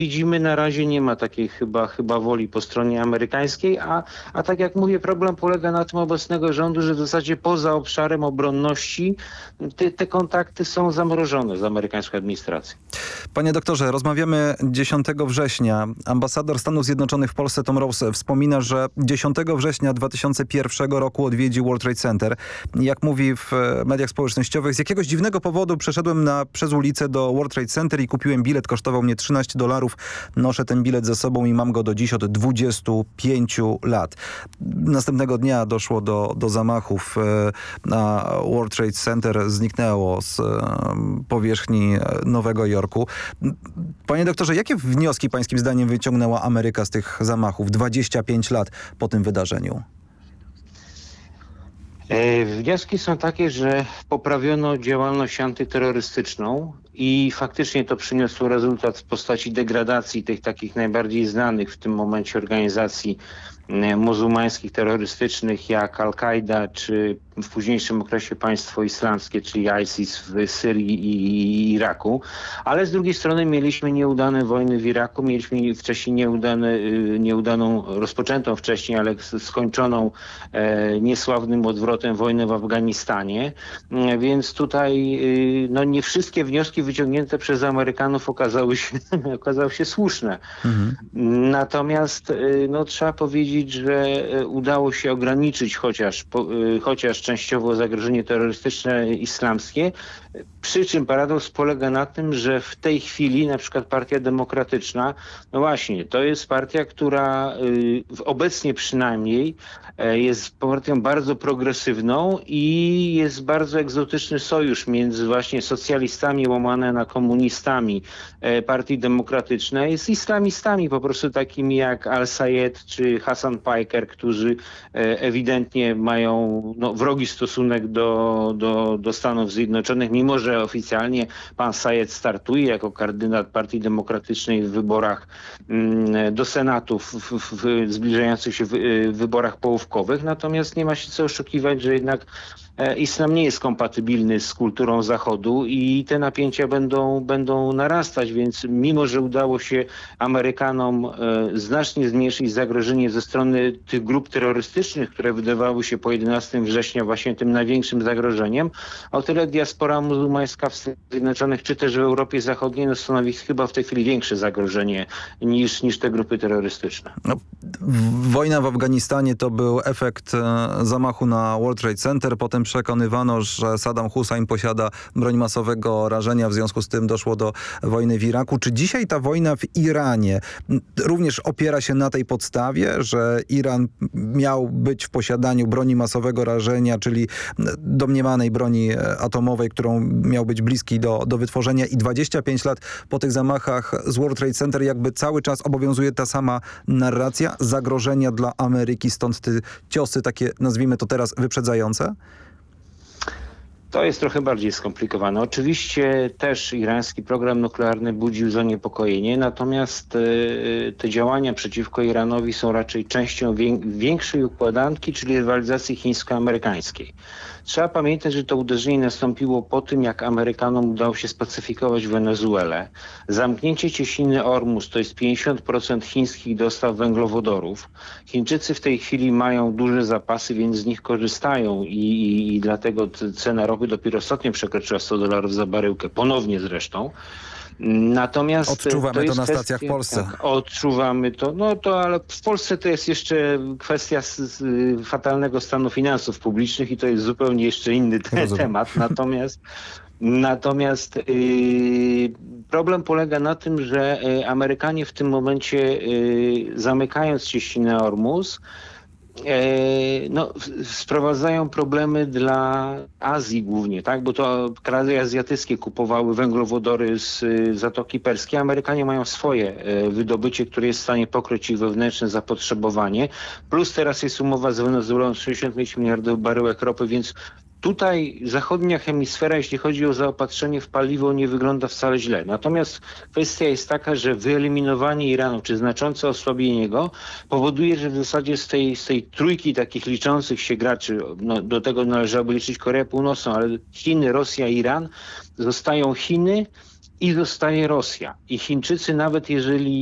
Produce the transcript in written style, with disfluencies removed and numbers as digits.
widzimy, na razie nie ma takiej chyba woli po stronie amerykańskiej, a tak jak mówię, problem polega na tym obecnego rządu, że w zasadzie poza obszarem obronności te kontakty są zamrożone z amerykańską administracją. Panie doktorze, rozmawiamy 10 września. Ambasador Stanów Zjednoczonych w Polsce Tom Rose wspomina, że 10 września 2001 roku odwiedził World Trade Center. Jak mówi w mediach społecznościowych, z jakiegoś dziwnego powodu przeszedłem przez ulicę do World Trade Center i kupiłem bilet. Kosztował mnie $13. Noszę ten bilet ze sobą i mam go do dziś, od 25 lat. Następnego dnia doszło do zamachów na World Trade Center. Zniknęło z powierzchni Nowego Jorku. Panie doktorze, jakie wnioski pańskim zdaniem wyciągnęła Ameryka z tych zamachów 25 lat po tym wydarzeniu? Wnioski są takie, że poprawiono działalność antyterrorystyczną i faktycznie to przyniosło rezultat w postaci degradacji tych takich najbardziej znanych w tym momencie organizacji muzułmańskich, terrorystycznych, jak Al-Kaida, czy w późniejszym okresie państwo islamskie, czyli ISIS w Syrii i Iraku. Ale z drugiej strony mieliśmy nieudane wojny w Iraku, mieliśmy wcześniej nieudaną, rozpoczętą wcześniej, ale skończoną niesławnym odwrotem wojnę w Afganistanie. Więc tutaj nie wszystkie wnioski wyciągnięte przez Amerykanów okazały się słuszne. Natomiast trzeba powiedzieć, że udało się ograniczyć chociaż częściowo zagrożenie terrorystyczne islamskie. Przy czym paradoks polega na tym, że w tej chwili na przykład Partia Demokratyczna, no właśnie, to jest partia, która obecnie przynajmniej jest partią bardzo progresywną i jest bardzo egzotyczny sojusz między właśnie socjalistami łamane na komunistami Partii Demokratycznej z islamistami po prostu takimi jak Al-Sayed czy Hassan Piker, którzy ewidentnie mają wrogi stosunek do Stanów Zjednoczonych, mimo że oficjalnie pan Sayed startuje jako kandydat Partii Demokratycznej w wyborach do Senatu, w zbliżających się wyborach połówkowych. Natomiast nie ma się co oszukiwać, że jednak islam nie jest kompatybilny z kulturą Zachodu i te napięcia będą narastać, więc mimo, że udało się Amerykanom znacznie zmniejszyć zagrożenie ze strony tych grup terrorystycznych, które wydawały się po 11 września właśnie tym największym zagrożeniem, o tyle diaspora muzułmańska w Stanach Zjednoczonych czy też w Europie Zachodniej stanowi chyba w tej chwili większe zagrożenie niż te grupy terrorystyczne. Wojna w Afganistanie to był efekt zamachu na World Trade Center. Potem przekonywano, że Saddam Hussein posiada broń masowego rażenia. W związku z tym doszło do wojny w Iraku. Czy dzisiaj ta wojna w Iranie również opiera się na tej podstawie, że Iran miał być w posiadaniu broni masowego rażenia, czyli domniemanej broni atomowej, którą miał być bliski do wytworzenia, i 25 lat po tych zamachach z World Trade Center jakby cały czas obowiązuje ta sama narracja zagrożenia dla Ameryki, stąd te ciosy takie, nazwijmy to teraz, wyprzedzające? To jest trochę bardziej skomplikowane. Oczywiście też irański program nuklearny budził zaniepokojenie, natomiast te działania przeciwko Iranowi są raczej częścią większej układanki, czyli rywalizacji chińsko-amerykańskiej. Trzeba pamiętać, że to uderzenie nastąpiło po tym, jak Amerykanom udało się spacyfikować Wenezuelę. Zamknięcie cieśniny Ormus to jest 50% chińskich dostaw węglowodorów. Chińczycy w tej chwili mają duże zapasy, więc z nich korzystają i dlatego cena ropy dopiero ostatnio przekroczyła $100 za baryłkę, ponownie zresztą. Natomiast odczuwamy to na stacjach w Polsce. Tak, odczuwamy to, ale w Polsce to jest jeszcze kwestia fatalnego stanu finansów publicznych i to jest zupełnie jeszcze inny temat. Natomiast problem polega na tym, że Amerykanie w tym momencie, zamykając cieśninę Ormus, sprowadzają problemy dla Azji głównie, tak? Bo to kraje azjatyckie kupowały węglowodory z Zatoki Perskiej. Amerykanie mają swoje wydobycie, które jest w stanie pokryć ich wewnętrzne zapotrzebowanie. Plus teraz jest umowa z Wenezuelą 65 miliardów baryłek ropy, więc tutaj zachodnia hemisfera, jeśli chodzi o zaopatrzenie w paliwo, nie wygląda wcale źle. Natomiast kwestia jest taka, że wyeliminowanie Iranu, czy znaczące osłabienie go, powoduje, że w zasadzie z tej trójki takich liczących się graczy, do tego należałoby liczyć Koreę Północną, ale Chiny, Rosja, Iran, zostają Chiny i zostaje Rosja. I Chińczycy, nawet jeżeli